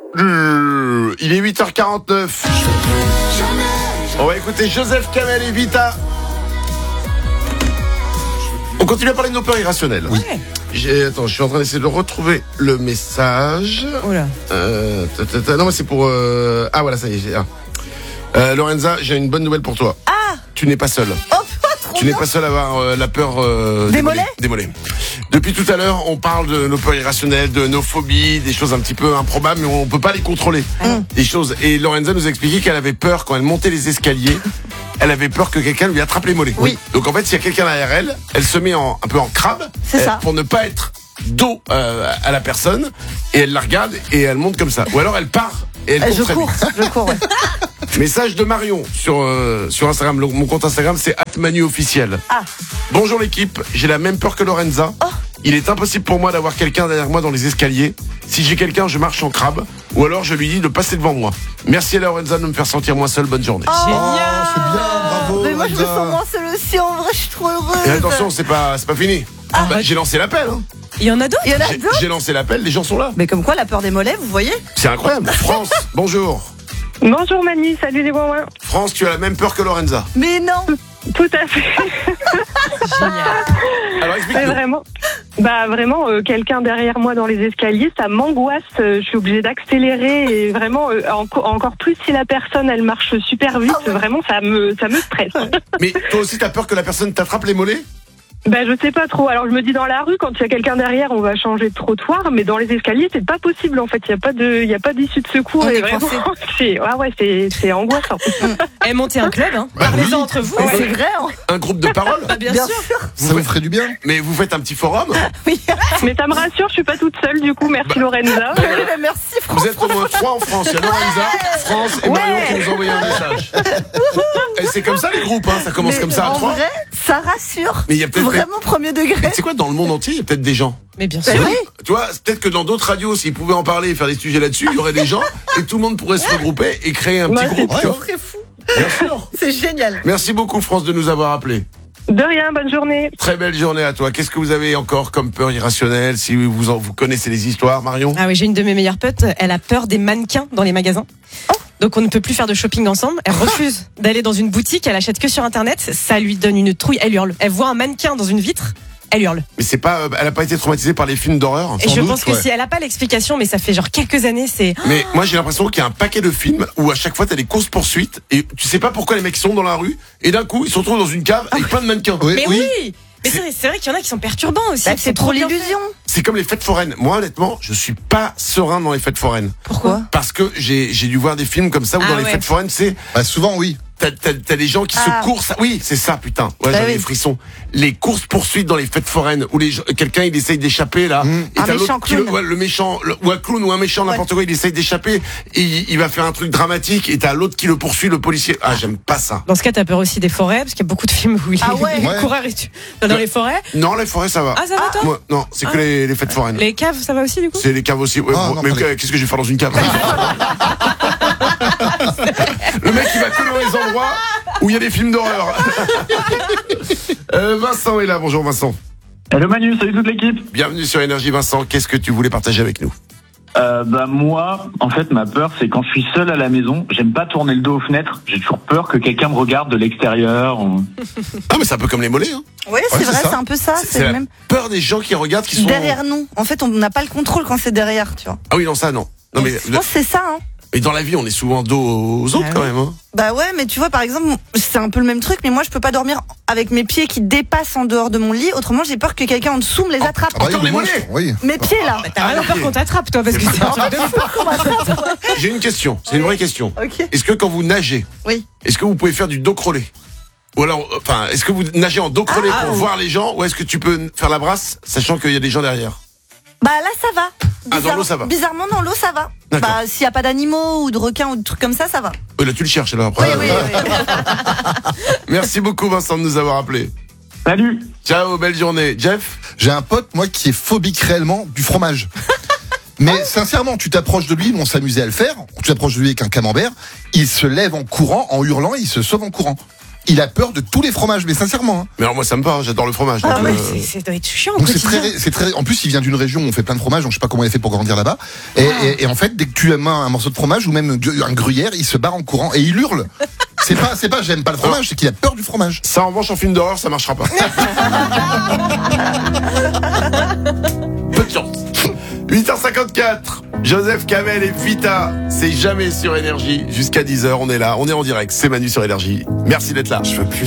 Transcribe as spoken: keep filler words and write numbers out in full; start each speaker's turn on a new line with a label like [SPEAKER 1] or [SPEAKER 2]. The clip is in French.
[SPEAKER 1] Euh, il est huit heures quarante-neuf. On va écouter Joseph Kamel et Vita. On continue à parler de nos peurs irrationnelles.
[SPEAKER 2] Oui.
[SPEAKER 1] J'ai, attends, je suis en train d'essayer de retrouver le message.
[SPEAKER 2] Oh là.
[SPEAKER 1] Euh, ta, ta, ta, non, mais c'est pour... Euh... Ah, voilà, ça y est. J'ai, ah. euh, Lorenza, j'ai une bonne nouvelle pour toi.
[SPEAKER 2] Ah.
[SPEAKER 1] Tu n'es pas seule.
[SPEAKER 2] Oh, trop
[SPEAKER 1] Tu
[SPEAKER 2] bien.
[SPEAKER 1] n'es pas seul à avoir euh, la peur euh,
[SPEAKER 2] Des mollets
[SPEAKER 1] Des mollets. Depuis tout à l'heure, on parle de nos peurs irrationnelles, de nos phobies, des choses un petit peu improbables, mais on peut pas les contrôler.
[SPEAKER 2] Mmh.
[SPEAKER 1] Des choses. Et Lorenza nous a expliqué qu'elle avait peur quand elle montait les escaliers. Elle avait peur que quelqu'un lui attrape les mollets.
[SPEAKER 2] Oui.
[SPEAKER 1] Donc en fait, s'il y a quelqu'un derrière elle, elle se met en, un peu en crabe.
[SPEAKER 2] C'est
[SPEAKER 1] euh,
[SPEAKER 2] ça.
[SPEAKER 1] Pour ne pas être dos euh, à la personne. Et elle la regarde et elle monte comme ça. Ou alors elle part et elle
[SPEAKER 2] Euh,
[SPEAKER 1] court
[SPEAKER 2] Je
[SPEAKER 1] très
[SPEAKER 2] cours,
[SPEAKER 1] vite.
[SPEAKER 2] je cours, ouais.
[SPEAKER 1] Message de Marion sur, euh, sur Instagram. Le- mon compte Instagram, c'est arobase manu officiel.
[SPEAKER 2] Ah.
[SPEAKER 1] Bonjour l'équipe, j'ai la même peur que Lorenza.
[SPEAKER 2] Oh.
[SPEAKER 1] Il est impossible pour moi d'avoir quelqu'un derrière moi dans les escaliers. Si j'ai quelqu'un, je marche en crabe. Ou alors je lui dis de passer devant moi. Merci à Lorenza de me faire sentir moins seul. Bonne journée.
[SPEAKER 2] Oh,
[SPEAKER 3] Oh, c'est bien, bravo.
[SPEAKER 2] mais moi je me
[SPEAKER 3] Lorenza.
[SPEAKER 2] sens moins seule aussi, en vrai, je suis trop heureuse.
[SPEAKER 1] Et attention, c'est pas, c'est pas fini. Bah, j'ai lancé l'appel. Hein.
[SPEAKER 2] Il y en a d'autres. Il y en a
[SPEAKER 1] J'ai,
[SPEAKER 2] d'autres.
[SPEAKER 1] j'ai lancé l'appel, les gens sont là.
[SPEAKER 2] Mais comme quoi, la peur des mollets, vous voyez.
[SPEAKER 1] C'est incroyable. France, bonjour.
[SPEAKER 4] Bonjour Manu, salut les Wouin.
[SPEAKER 1] France, tu as la même peur que Lorenza.
[SPEAKER 2] Mais non.
[SPEAKER 4] Tout à fait.
[SPEAKER 2] Génial.
[SPEAKER 1] Alors
[SPEAKER 4] Ouais,
[SPEAKER 1] explique-nous.
[SPEAKER 4] vraiment. Bah vraiment, euh, quelqu'un derrière moi dans les escaliers, ça m'angoisse. Euh, je suis obligée d'accélérer et vraiment euh, enco- encore plus si la personne elle marche super vite. Vraiment, ça me ça me stresse.
[SPEAKER 1] Mais toi aussi, t'as peur que la personne t'attrape les mollets?
[SPEAKER 4] Bah je sais pas trop. Alors je me dis dans la rue, quand il y a quelqu'un derrière, on va changer de trottoir, mais dans les escaliers, c'est pas possible en fait. Il y a pas de, il y a pas d'issue de secours.
[SPEAKER 2] On
[SPEAKER 4] et
[SPEAKER 2] est
[SPEAKER 4] vraiment,
[SPEAKER 2] coincé.
[SPEAKER 4] c'est, ah ouais, c'est c'est angoissant.
[SPEAKER 5] Et montez un club, hein.
[SPEAKER 1] Bah
[SPEAKER 5] Parlez-en
[SPEAKER 1] oui.
[SPEAKER 5] entre vous.
[SPEAKER 2] Mais
[SPEAKER 5] Ouais.
[SPEAKER 2] c'est vrai, hein.
[SPEAKER 1] Un groupe de parole?
[SPEAKER 5] Bah, bien,
[SPEAKER 2] Bien
[SPEAKER 5] sûr.
[SPEAKER 2] sûr.
[SPEAKER 3] Ça vous ferait du bien.
[SPEAKER 1] Mais vous faites un petit forum?
[SPEAKER 2] Oui.
[SPEAKER 4] Mais ça me rassure, je suis pas toute seule du coup. Merci Lorenza.
[SPEAKER 2] Oui, mais merci,
[SPEAKER 1] Vous
[SPEAKER 2] François.
[SPEAKER 1] êtes au moins trois en France. Il y a Lorenza, France et Marion
[SPEAKER 4] Ouais.
[SPEAKER 1] qui nous ont envoyé un message. Et c'est comme ça les groupes, hein. Ça commence
[SPEAKER 2] Mais
[SPEAKER 1] comme ça à
[SPEAKER 2] en
[SPEAKER 1] trois.
[SPEAKER 2] vrai, ça rassure.
[SPEAKER 1] Mais il y a peut-être.
[SPEAKER 2] Vraiment premier degré.
[SPEAKER 1] Mais tu sais quoi, dans le monde entier, il y a peut-être des gens.
[SPEAKER 5] Mais bien
[SPEAKER 2] Bah
[SPEAKER 5] sûr.
[SPEAKER 2] oui.
[SPEAKER 1] Tu vois, c'est peut-être que dans d'autres radios, s'ils pouvaient en parler et faire des sujets là-dessus, il y aurait des gens et tout le monde pourrait se regrouper et créer un petit
[SPEAKER 4] Bah, c'est
[SPEAKER 1] groupe. tu vois.
[SPEAKER 2] C'est fou.
[SPEAKER 1] Bien sûr.
[SPEAKER 2] C'est génial.
[SPEAKER 1] Merci beaucoup France de nous avoir appelés.
[SPEAKER 4] De rien, bonne journée.
[SPEAKER 1] Très belle journée à toi. Qu'est-ce que vous avez encore comme peur irrationnelle? Si vous en, vous connaissez les histoires, Marion?
[SPEAKER 5] Ah oui, j'ai une de mes meilleures potes, elle a peur des mannequins dans les magasins. Donc on ne peut plus faire de shopping ensemble. Elle refuse d'aller dans une boutique, elle achète que sur internet. Ça lui donne une trouille, elle hurle. Elle voit un mannequin dans une vitre, elle hurle.
[SPEAKER 1] Mais c'est pas, euh, elle a pas été traumatisée par les films d'horreur?
[SPEAKER 5] Et je
[SPEAKER 3] doute,
[SPEAKER 5] pense que
[SPEAKER 3] ouais.
[SPEAKER 5] si elle a pas l'explication, mais ça fait genre quelques années, c'est.
[SPEAKER 1] Mais moi j'ai l'impression qu'il y a un paquet de films où à chaque fois t'as des courses poursuites et tu sais pas pourquoi les mecs sont dans la rue et d'un coup ils se retrouvent dans une cave avec plein de mannequins.
[SPEAKER 3] Oui,
[SPEAKER 5] Mais
[SPEAKER 3] oui.
[SPEAKER 5] oui, Mais c'est c'est vrai qu'il y en a qui sont perturbants aussi.
[SPEAKER 2] Bah,
[SPEAKER 5] qui
[SPEAKER 2] c'est
[SPEAKER 5] sont
[SPEAKER 2] trop
[SPEAKER 5] bien faits.
[SPEAKER 2] l'illusion.
[SPEAKER 1] C'est comme les fêtes foraines. Moi honnêtement, je suis pas serein dans les fêtes foraines
[SPEAKER 2] Pourquoi?
[SPEAKER 1] parce que j'ai j'ai dû voir des films comme ça où
[SPEAKER 5] Ah
[SPEAKER 1] dans les
[SPEAKER 5] ouais.
[SPEAKER 1] fêtes foraines c'est
[SPEAKER 3] Bah, souvent, oui.
[SPEAKER 1] t'as t'as t'as des gens qui
[SPEAKER 2] Ah.
[SPEAKER 1] se coursent. Oui, c'est ça putain. Ouais,
[SPEAKER 2] Bah
[SPEAKER 1] j'avais
[SPEAKER 2] oui.
[SPEAKER 1] des frissons. Les courses poursuites dans les fêtes foraines où les gens- quelqu'un il essaye d'échapper là
[SPEAKER 3] Mmh.
[SPEAKER 1] et
[SPEAKER 2] Un
[SPEAKER 1] t'as l'autre
[SPEAKER 2] méchant
[SPEAKER 1] qui le,
[SPEAKER 2] clown.
[SPEAKER 1] ouais, le méchant le- ou un clown ou un méchant
[SPEAKER 2] Ouais.
[SPEAKER 1] n'importe quoi il essaye d'échapper et il, il va faire un truc dramatique et t'as l'autre qui le poursuit le policier. Ah j'aime pas ça.
[SPEAKER 5] Dans ce cas, t'as peur aussi des forêts, parce qu'il y a beaucoup de films où il
[SPEAKER 2] Ah ouais.
[SPEAKER 5] les
[SPEAKER 3] Ouais.
[SPEAKER 5] coureurs et tu... dans les forêts.
[SPEAKER 1] Non les forêts ça va.
[SPEAKER 5] Ah, ça va toi
[SPEAKER 1] Moi, non, c'est que
[SPEAKER 5] Ah.
[SPEAKER 1] les, les fêtes foraines.
[SPEAKER 5] Les caves, ça va aussi du coup.
[SPEAKER 1] C'est les caves aussi. Ouais,
[SPEAKER 3] Ah,
[SPEAKER 1] bon,
[SPEAKER 3] non,
[SPEAKER 1] mais
[SPEAKER 3] pas les-
[SPEAKER 1] euh, qu'est-ce que je vais faire dans une cave? Le mec il va que dans les endroits où il y a des films d'horreur. euh, Vincent est là. Bonjour Vincent.
[SPEAKER 6] Hello Manu, salut toute l'équipe.
[SPEAKER 1] Bienvenue sur Énergie Vincent. Qu'est-ce que tu voulais partager avec nous?
[SPEAKER 6] Euh, bah moi, en fait, ma peur, c'est quand je suis seul à la maison, j'aime pas tourner le dos aux fenêtres. J'ai toujours peur que quelqu'un me regarde de l'extérieur. ou-
[SPEAKER 1] Ah mais c'est un peu comme les mollets. Hein.
[SPEAKER 2] Oui, c'est
[SPEAKER 3] c'est
[SPEAKER 2] vrai,
[SPEAKER 3] ça.
[SPEAKER 2] c'est un peu ça.
[SPEAKER 1] C'est
[SPEAKER 2] C'est
[SPEAKER 1] la
[SPEAKER 2] le même.
[SPEAKER 1] peur des gens qui regardent qui sont
[SPEAKER 2] Derrière nous. En fait, on n'a pas le contrôle quand c'est derrière, tu vois.
[SPEAKER 1] Ah oui non ça non. Non mais,
[SPEAKER 2] Je pense que c'est ça, hein.
[SPEAKER 1] mais dans la vie on est souvent dos aux autres
[SPEAKER 5] Ah
[SPEAKER 1] quand
[SPEAKER 5] oui.
[SPEAKER 1] même. Hein.
[SPEAKER 2] Bah ouais, mais tu vois, par exemple, c'est un peu le même truc, mais moi, je peux pas dormir avec mes pieds qui dépassent en dehors de mon lit. Autrement, j'ai peur que quelqu'un en dessous me les attrape.
[SPEAKER 3] Ah bah,
[SPEAKER 1] Encore
[SPEAKER 3] oui,
[SPEAKER 1] les
[SPEAKER 3] moi,
[SPEAKER 1] mollets.
[SPEAKER 3] je- Oui.
[SPEAKER 2] Mes pieds, là.
[SPEAKER 5] T'as rien
[SPEAKER 1] Ah,
[SPEAKER 5] peur
[SPEAKER 1] ok.
[SPEAKER 5] qu'on t'attrape toi, parce que c'est un truc de fou.
[SPEAKER 1] J'ai une question. C'est une vraie question.
[SPEAKER 2] Ok.
[SPEAKER 1] Est-ce que quand vous nagez,
[SPEAKER 2] Oui.
[SPEAKER 1] est-ce que vous pouvez faire du dos crôlé? Ou alors, euh, enfin, est-ce que vous nagez en dos crôlé
[SPEAKER 2] Ah,
[SPEAKER 1] pour
[SPEAKER 2] oui.
[SPEAKER 1] voir les gens, ou est-ce que tu peux faire la brasse, sachant qu'il y a des gens derrière?
[SPEAKER 2] Bah là, ça va.
[SPEAKER 1] Ah, dans l'eau, ça va.
[SPEAKER 2] Bizarrement, dans l'eau, ça va.
[SPEAKER 1] D'accord.
[SPEAKER 2] Bah, s'il y a pas d'animaux ou de requins ou de trucs comme ça, ça va.
[SPEAKER 1] Euh, là, tu le cherches alors
[SPEAKER 2] Oui,
[SPEAKER 1] après.
[SPEAKER 2] oui, oui.
[SPEAKER 1] Merci beaucoup Vincent de nous avoir appelés.
[SPEAKER 6] Salut.
[SPEAKER 1] Ciao, belle journée. Jeff?
[SPEAKER 3] J'ai un pote, moi, qui est phobique réellement du fromage. Mais sincèrement, tu t'approches de lui, on s'amusait à le faire. Tu t'approches de lui avec un camembert, il se lève en courant, en hurlant, et il se sauve en courant. il a peur de tous les fromages, mais sincèrement. Hein.
[SPEAKER 1] Mais alors moi ça me va, j'adore le fromage.
[SPEAKER 5] Ah
[SPEAKER 1] donc,
[SPEAKER 5] ouais,
[SPEAKER 1] euh,
[SPEAKER 5] c'est- c'est doit être chiant. au
[SPEAKER 3] Donc c'est
[SPEAKER 5] quotidien.
[SPEAKER 3] très, c'est très. En plus, il vient d'une région où on fait plein de fromages. Donc je sais pas comment il a fait pour grandir là-bas. Et,
[SPEAKER 5] Ah.
[SPEAKER 3] et, et en fait, dès que tu aimes un, un morceau de fromage ou même du- un gruyère, il se barre en courant et il hurle. C'est pas, c'est pas, j'aime pas le fromage, c'est qu'il a peur du fromage.
[SPEAKER 1] Ça en revanche en film d'horreur ça marchera pas. Peu de chance. huit heures cinquante-quatre. Joseph Kamel et Vita, c'est jamais sur Énergie. Jusqu'à dix heures, on est là, on est en direct. C'est Manu sur Énergie. Merci d'être là. Je veux plus.